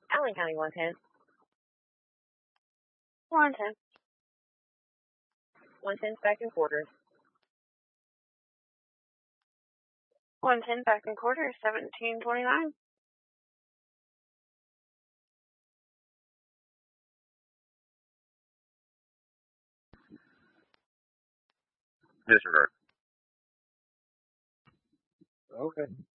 Allen County 110. 110. 110 back in quarters. 110 back in quarters, 1729. Disregard. Okay.